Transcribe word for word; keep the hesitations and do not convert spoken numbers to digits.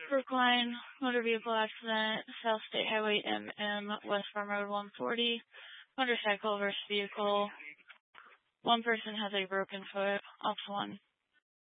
Brookline, motor vehicle accident, South State Highway M M, West Farm Road one forty, motorcycle versus vehicle. One person has a broken foot, off one.